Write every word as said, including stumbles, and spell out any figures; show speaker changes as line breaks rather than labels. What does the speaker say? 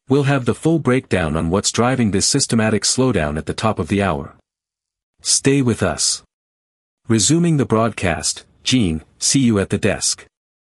We'll have the full breakdown on what's driving this systematic slowdown at the top of the hour. Stay with us. Resuming the broadcast, Gene, see you at the desk.